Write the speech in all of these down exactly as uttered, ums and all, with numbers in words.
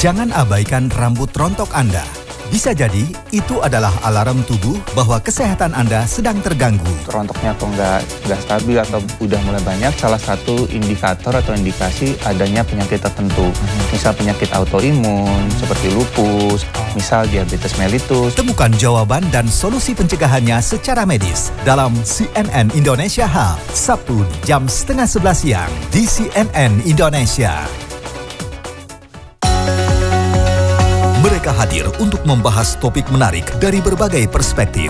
Jangan abaikan rambut rontok Anda. Bisa jadi itu adalah alarm tubuh bahwa kesehatan Anda sedang terganggu. Rontoknya kok nggak nggak stabil atau udah mulai banyak, salah satu indikator atau indikasi adanya penyakit tertentu. Misal penyakit autoimun seperti lupus, misal diabetes mellitus. Temukan jawaban dan solusi pencegahannya secara medis dalam C N N Indonesia Health, Sabtu jam setengah sebelas siang di C N N Indonesia. Mereka hadir untuk membahas topik menarik dari berbagai perspektif.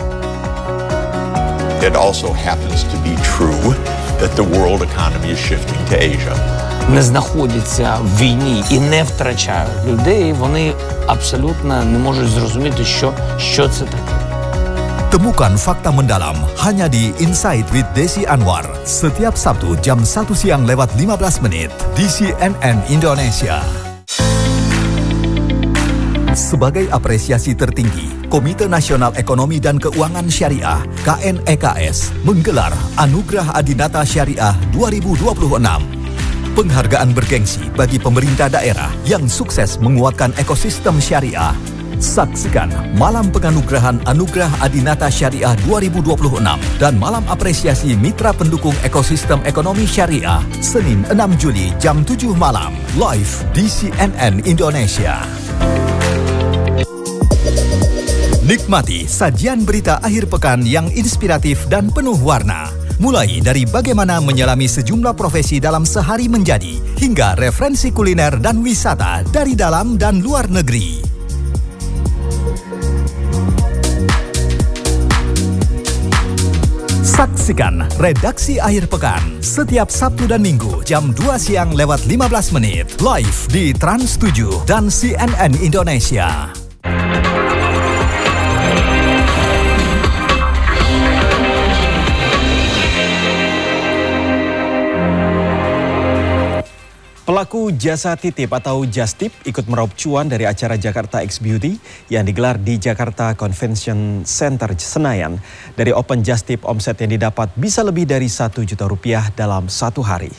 It also happens to be true that the world economy is shifting to Asia. Не знаходяться в війні і не втрачають людей, вони абсолютно не можуть зрозуміти, що, що це таке. Temukan fakta mendalam hanya di Insight with Desi Anwar setiap Sabtu jam satu siang lewat lima belas menit di C N N Indonesia. Sebagai apresiasi tertinggi, Komite Nasional Ekonomi dan Keuangan Syariah K N E K S menggelar Anugerah Adinata Syariah dua ribu dua puluh enam. Penghargaan bergengsi bagi pemerintah daerah yang sukses menguatkan ekosistem syariah. Saksikan Malam Penganugerahan Anugerah Adinata Syariah dua ribu dua puluh enam dan Malam Apresiasi Mitra Pendukung Ekosistem Ekonomi Syariah Senin enam Juli jam tujuh malam live di C N N Indonesia. Nikmati sajian berita akhir pekan yang inspiratif dan penuh warna. Mulai dari bagaimana menyelami sejumlah profesi dalam sehari menjadi, hingga referensi kuliner dan wisata dari dalam dan luar negeri. Saksikan Redaksi Akhir Pekan setiap Sabtu dan Minggu jam dua siang lewat lima belas menit live di Trans tujuh dan C N N Indonesia. Pelaku jasa titip atau just tip ikut meraup cuan dari acara Jakarta X Beauty yang digelar di Jakarta Convention Center Senayan. Dari open just tip, omset yang didapat bisa lebih dari satu juta rupiah dalam satu hari.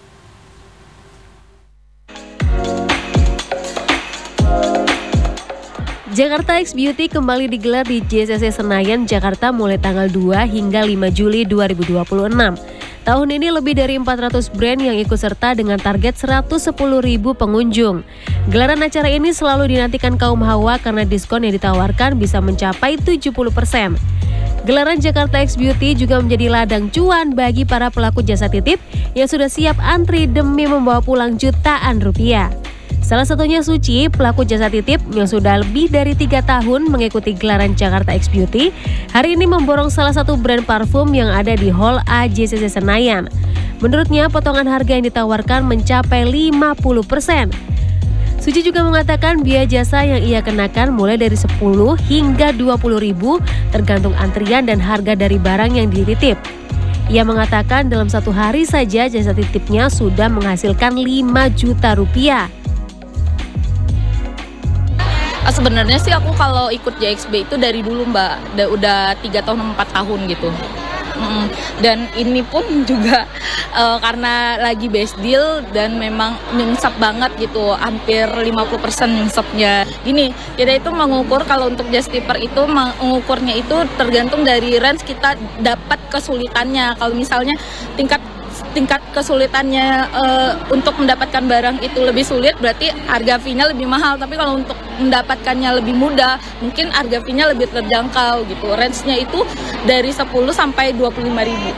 Jakarta X Beauty kembali digelar di J C C Senayan, Jakarta mulai tanggal dua hingga lima Juli dua ribu dua puluh enam. Tahun ini lebih dari empat ratus brand yang ikut serta dengan target seratus sepuluh ribu pengunjung. Gelaran acara ini selalu dinantikan kaum hawa karena diskon yang ditawarkan bisa mencapai tujuh puluh persen. Gelaran Jakarta X Beauty juga menjadi ladang cuan bagi para pelaku jasa titip yang sudah siap antri demi membawa pulang jutaan rupiah. Salah satunya Suci, pelaku jasa titip yang sudah lebih dari tiga tahun mengikuti gelaran Jakarta X Beauty, hari ini memborong salah satu brand parfum yang ada di Hall A J C C Senayan. Menurutnya, potongan harga yang ditawarkan mencapai lima puluh persen. Suci juga mengatakan biaya jasa yang ia kenakan mulai dari sepuluh hingga dua puluh ribu tergantung antrian dan harga dari barang yang dititip. Ia mengatakan dalam satu hari saja jasa titipnya sudah menghasilkan lima juta rupiah. Sebenarnya sih aku kalau ikut J X B itu dari dulu Mbak, udah, udah tiga tahun empat tahun gitu. Mm, dan ini pun juga uh, karena lagi best deal dan memang nyungsep banget gitu, hampir lima puluh persen nyungsepnya. Gini, kita itu mengukur kalau untuk just tipper itu mengukurnya itu tergantung dari range kita dapat kesulitannya. Kalau misalnya tingkat tingkat kesulitannya uh, untuk mendapatkan barang itu lebih sulit, berarti harga fee-nya lebih mahal. Tapi kalau untuk mendapatkannya lebih mudah, mungkin harga fee-nya lebih terjangkau gitu. Range-nya itu dari sepuluh sampai dua puluh lima ribu.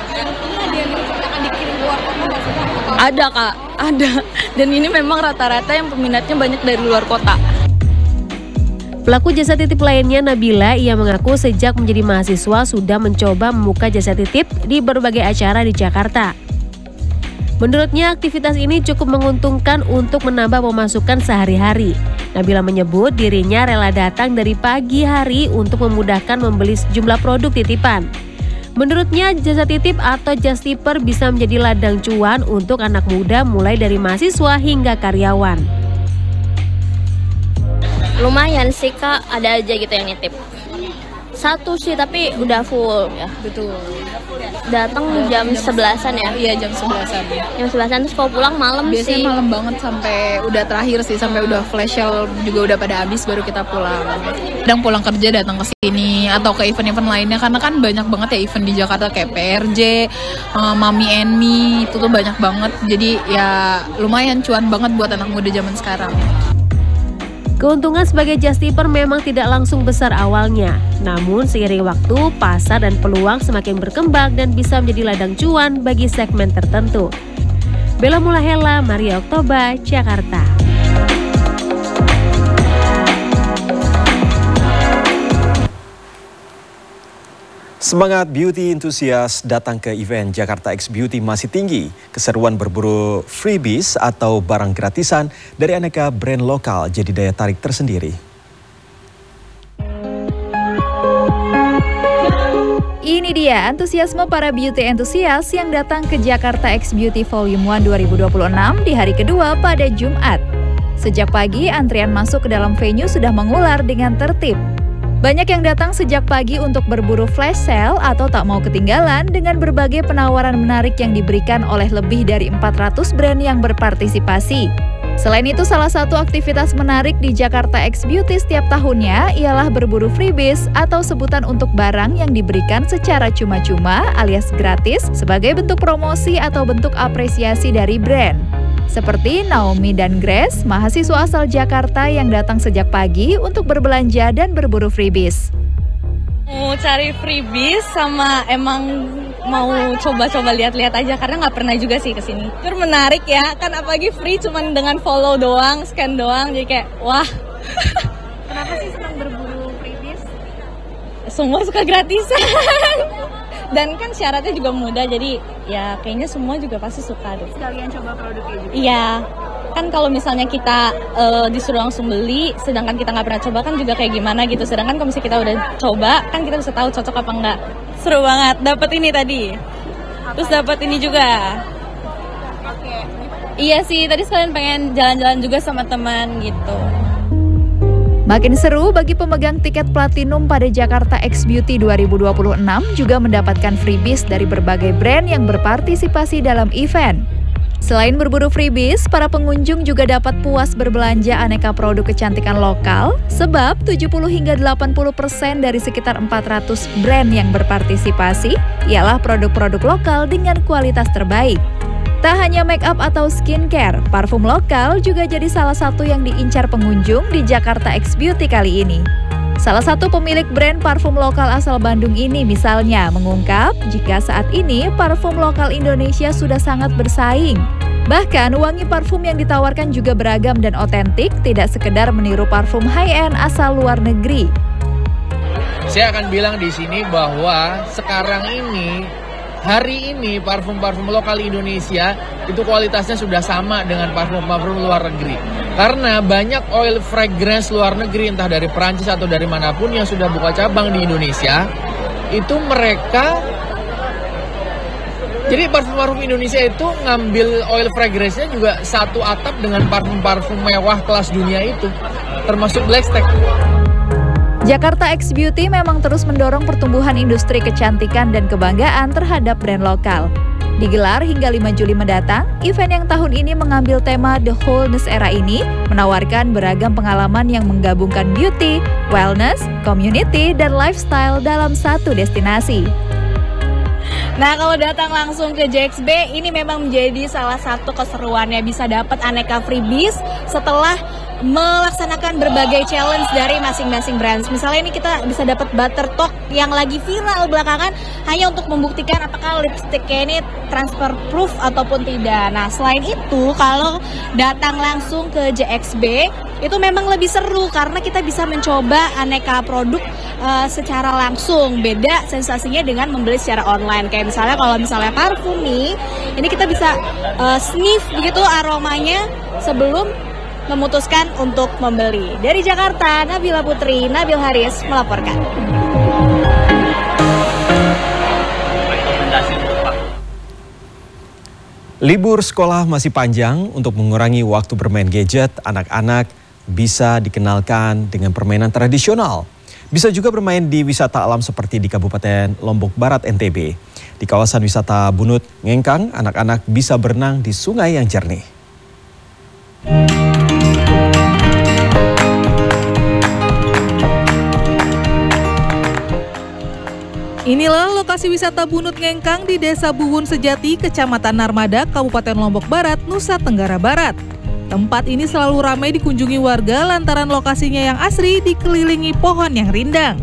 Ada Kak, ada. Dan ini memang rata-rata yang peminatnya banyak dari luar kota. Pelaku jasa titip lainnya Nabila, ia mengaku sejak menjadi mahasiswa sudah mencoba membuka jasa titip di berbagai acara di Jakarta. Menurutnya aktivitas ini cukup menguntungkan untuk menambah pemasukan sehari-hari. Nabila menyebut dirinya rela datang dari pagi hari untuk memudahkan membeli sejumlah produk titipan. Menurutnya jasa titip atau just tipper bisa menjadi ladang cuan untuk anak muda mulai dari mahasiswa hingga karyawan. Lumayan sih Kak, ada aja gitu yang nitip. Satu sih, tapi udah full ya. Betul. Datang jam sebelasan ya? Iya, jam sebelasan. Jam sebelasan, terus kalau pulang malam sih. Biasanya malam banget sampai udah terakhir sih, sampai udah flash sale juga udah pada habis baru kita pulang. Kadang pulang kerja datang ke sini atau ke event-event lainnya, karena kan banyak banget ya event di Jakarta kayak P R J, uh, Mami and Me, itu tuh banyak banget. Jadi ya lumayan cuan banget buat anak muda zaman sekarang. Keuntungan sebagai just tipper memang tidak langsung besar awalnya. Namun seiring waktu, pasar dan peluang semakin berkembang dan bisa menjadi ladang cuan bagi segmen tertentu. Bella Mulahela, Maria Oktoba, Jakarta. Semangat beauty enthusiast datang ke event Jakarta X Beauty masih tinggi. Keseruan berburu freebies atau barang gratisan dari aneka brand lokal jadi daya tarik tersendiri. Ini dia antusiasme para beauty enthusiast yang datang ke Jakarta X Beauty Volume satu dua ribu dua puluh enam di hari kedua pada Jumat. Sejak pagi, antrian masuk ke dalam venue sudah mengular dengan tertib. Banyak yang datang sejak pagi untuk berburu flash sale atau tak mau ketinggalan dengan berbagai penawaran menarik yang diberikan oleh lebih dari empat ratus brand yang berpartisipasi. Selain itu, salah satu aktivitas menarik di Jakarta X Beauty setiap tahunnya ialah berburu freebies atau sebutan untuk barang yang diberikan secara cuma-cuma alias gratis sebagai bentuk promosi atau bentuk apresiasi dari brand. Seperti Naomi dan Grace, mahasiswa asal Jakarta yang datang sejak pagi untuk berbelanja dan berburu freebies. Mau cari freebies sama emang mau coba-coba lihat-lihat aja karena nggak pernah juga sih kesini. Itu menarik ya, kan apalagi free cuman dengan follow doang, scan doang, jadi kayak wah. Kenapa sih senang berburu freebies? Semua suka gratisan. Dan kan syaratnya juga mudah, jadi ya kayaknya semua juga pasti suka deh. Sekalian coba produknya juga? Iya, kan kalau misalnya kita uh, disuruh langsung beli, sedangkan kita nggak pernah coba kan juga kayak gimana gitu. Sedangkan kalau misalnya kita udah coba, kan kita bisa tahu cocok apa enggak. Seru banget, dapat ini tadi. Terus dapat ini juga. Oke. Iya sih, tadi sekalian pengen jalan-jalan juga sama teman gitu. Makin seru bagi pemegang tiket platinum pada Jakarta X Beauty dua ribu dua puluh enam juga mendapatkan freebies dari berbagai brand yang berpartisipasi dalam event. Selain berburu freebies, para pengunjung juga dapat puas berbelanja aneka produk kecantikan lokal sebab tujuh puluh hingga delapan puluh persen dari sekitar empat ratus brand yang berpartisipasi ialah produk-produk lokal dengan kualitas terbaik. Tak hanya make up atau skincare, parfum lokal juga jadi salah satu yang diincar pengunjung di Jakarta X Beauty kali ini. Salah satu pemilik brand parfum lokal asal Bandung ini misalnya mengungkap jika saat ini parfum lokal Indonesia sudah sangat bersaing. Bahkan wangi parfum yang ditawarkan juga beragam dan otentik, tidak sekedar meniru parfum high-end asal luar negeri. Saya akan bilang di sini bahwa sekarang ini hari ini parfum-parfum lokal Indonesia itu kualitasnya sudah sama dengan parfum-parfum luar negeri. Karena banyak oil fragrance luar negeri entah dari Perancis atau dari manapun yang sudah buka cabang di Indonesia, itu mereka jadi parfum-parfum Indonesia itu ngambil oil fragrance-nya juga satu atap dengan parfum-parfum mewah kelas dunia itu, termasuk Blackstack. Jakarta X Beauty memang terus mendorong pertumbuhan industri kecantikan dan kebanggaan terhadap brand lokal. Digelar hingga lima Juli mendatang, event yang tahun ini mengambil tema The Wholeness Era ini menawarkan beragam pengalaman yang menggabungkan beauty, wellness, community, dan lifestyle dalam satu destinasi. Nah, kalau datang langsung ke J X B, ini memang menjadi salah satu keseruannya, bisa dapat aneka freebies setelah melaksanakan berbagai challenge dari masing-masing brands. Misalnya ini kita bisa dapat butter talk yang lagi viral belakangan hanya untuk membuktikan apakah lipstiknya ini transfer proof ataupun tidak. Nah, selain itu kalau datang langsung ke J X B itu memang lebih seru karena kita bisa mencoba aneka produk uh, secara langsung. Beda sensasinya dengan membeli secara online. Kayak misalnya kalau misalnya parfum nih, ini kita bisa uh, sniff begitu aromanya sebelum memutuskan untuk membeli. Dari Jakarta, Nabila Putri, Nabil Haris melaporkan. Libur sekolah masih panjang. Untuk mengurangi waktu bermain gadget, anak-anak bisa dikenalkan dengan permainan tradisional. Bisa juga bermain di wisata alam seperti di Kabupaten Lombok Barat, N T B. Di kawasan wisata Bunut Ngengkang, anak-anak bisa berenang di sungai yang jernih. Inilah lokasi wisata Bunut Ngengkang di Desa Buwun Sejati, Kecamatan Narmada, Kabupaten Lombok Barat, Nusa Tenggara Barat. Tempat ini selalu ramai dikunjungi warga lantaran lokasinya yang asri dikelilingi pohon yang rindang.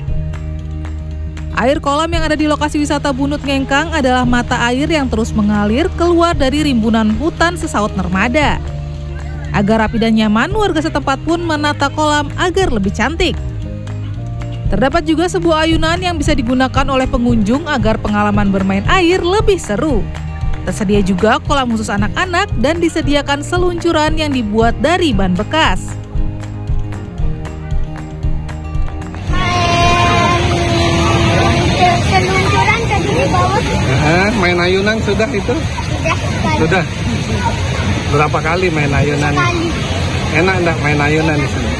Air kolam yang ada di lokasi wisata Bunut Ngengkang adalah mata air yang terus mengalir keluar dari rimbunan hutan sesaut Narmada. Agar rapi dan nyaman, warga setempat pun menata kolam agar lebih cantik. Terdapat juga sebuah ayunan yang bisa digunakan oleh pengunjung agar pengalaman bermain air lebih seru. Tersedia juga kolam khusus anak-anak dan disediakan seluncuran yang dibuat dari ban bekas. Seluncuran tadi di bawah. Eh, main ayunan sudah itu? Sudah. Sudah. Berapa kali main ayunan? Sekali. Enak enggak main ayunan di sini?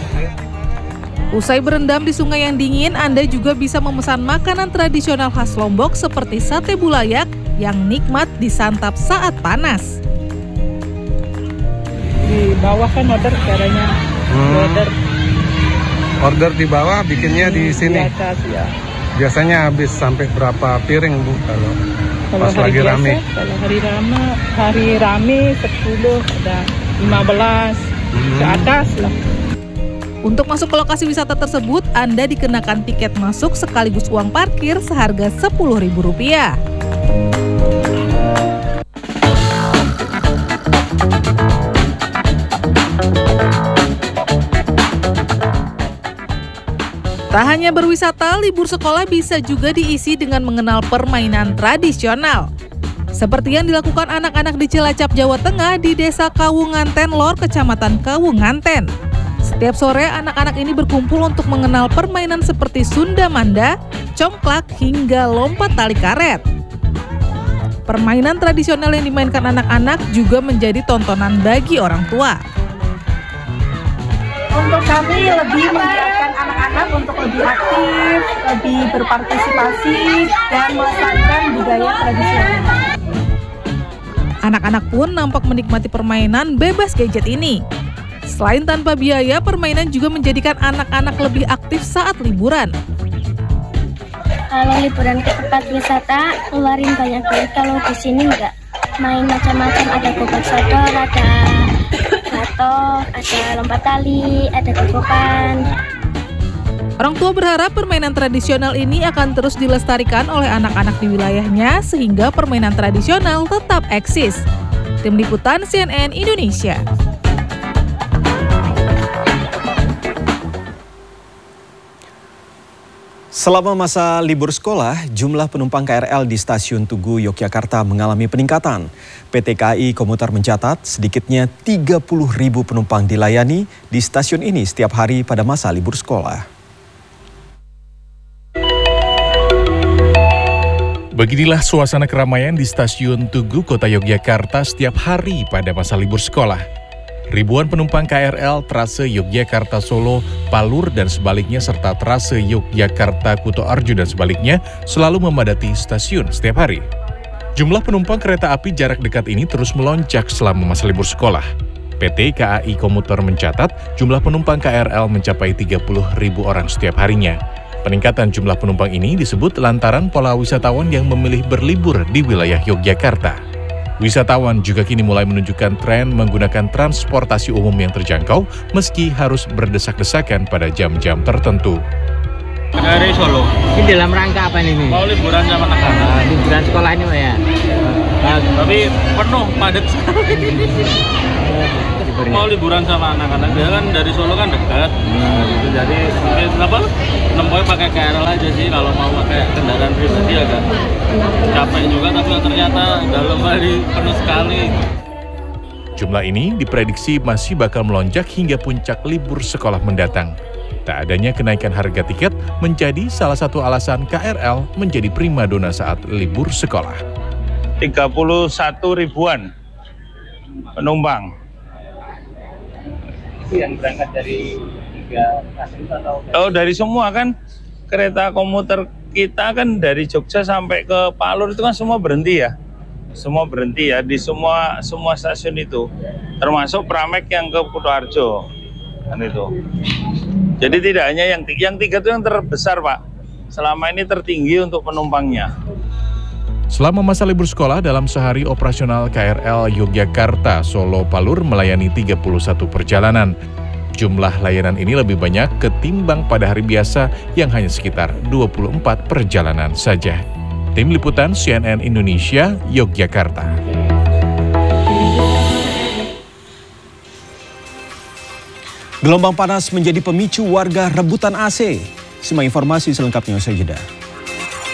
Usai berendam di sungai yang dingin, Anda juga bisa memesan makanan tradisional khas Lombok seperti sate bulayak yang nikmat disantap saat panas. Di bawah kan order caranya. Hmm. Order. Order di bawah, bikinnya di sini. Di atas, ya. Biasanya habis sampai berapa piring, Bu, kalau, kalau pas lagi biasa, rame? Kalau hari rame, hari rame sepuluh, ada lima belas hmm. ke atas lah. Untuk masuk ke lokasi wisata tersebut, Anda dikenakan tiket masuk sekaligus uang parkir seharga sepuluh ribu rupiah. Tak hanya berwisata, libur sekolah bisa juga diisi dengan mengenal permainan tradisional. Seperti yang dilakukan anak-anak di Cilacap, Jawa Tengah di Desa Kawunganten Lor, Kecamatan Kawunganten. Setiap sore, anak-anak ini berkumpul untuk mengenal permainan seperti Sunda Manda, congklak, hingga lompat tali karet. Permainan tradisional yang dimainkan anak-anak juga menjadi tontonan bagi orang tua. Untuk kami lebih menggerakkan anak-anak untuk lebih aktif, lebih berpartisipasi, dan melestarikan budaya tradisional. Anak-anak pun nampak menikmati permainan bebas gadget ini. Selain tanpa biaya, permainan juga menjadikan anak-anak lebih aktif saat liburan. Kalau liburan ke tempat wisata, keluarin banyak duit. Kalau di sini enggak, main macam-macam. Ada gobak sodor, ada gatot, ada lompat tali, ada gogokan. Orang tua berharap permainan tradisional ini akan terus dilestarikan oleh anak-anak di wilayahnya sehingga permainan tradisional tetap eksis. Tim Liputan C N N Indonesia. Selama masa libur sekolah, jumlah penumpang K R L di Stasiun Tugu, Yogyakarta mengalami peningkatan. P T K A I Komuter mencatat sedikitnya tiga puluh ribu penumpang dilayani di stasiun ini setiap hari pada masa libur sekolah. Beginilah suasana keramaian di Stasiun Tugu, Kota Yogyakarta setiap hari pada masa libur sekolah. Ribuan penumpang K R L trase Yogyakarta-Solo, Palur dan sebaliknya serta trase Yogyakarta-Kutoarjo dan sebaliknya selalu memadati stasiun setiap hari. Jumlah penumpang kereta api jarak dekat ini terus melonjak selama masa libur sekolah. P T K A I Komuter mencatat jumlah penumpang K R L mencapai tiga puluh ribu orang setiap harinya. Peningkatan jumlah penumpang ini disebut lantaran pola wisatawan yang memilih berlibur di wilayah Yogyakarta. Wisatawan juga kini mulai menunjukkan tren menggunakan transportasi umum yang terjangkau meski harus berdesak-desakan pada jam-jam tertentu. Dari Solo. Ini dalam rangka apa ini? Mau liburan sama anak-anak. Uh, liburan sekolah ini, Pak ya? Uh, tapi penuh, padat sekali. Mau liburan sama anak-anak, dia kan dari Solo kan dekat. Hmm. Gitu. Jadi mungkin apa? Nempoy pakai K R L aja sih, kalau mau pakai kendaraan pribadi agak capek juga, tapi ternyata dalam hari penuh sekali. Jumlah ini diprediksi masih bakal melonjak hingga puncak libur sekolah mendatang. Tak adanya kenaikan harga tiket menjadi salah satu alasan K R L menjadi primadona saat libur sekolah. tiga puluh satu ribuan penumpang. Itu yang berangkat dari Oh, dari semua kan kereta komuter kita kan dari Jogja sampai ke Palur itu kan semua berhenti ya. Semua berhenti ya di semua semua stasiun itu. Termasuk Pramek yang ke Kutoarjo. Kan itu. Jadi tidak hanya yang yang tiga itu yang terbesar, Pak. Selama ini tertinggi untuk penumpangnya. Selama masa libur sekolah, dalam sehari operasional K R L Yogyakarta Solo Palur melayani tiga puluh satu perjalanan. Jumlah layanan ini lebih banyak ketimbang pada hari biasa yang hanya sekitar dua puluh empat perjalanan saja. Tim Liputan C N N Indonesia, Yogyakarta. Gelombang panas menjadi pemicu warga rebutan A C. Simak informasi selengkapnya usai jeda.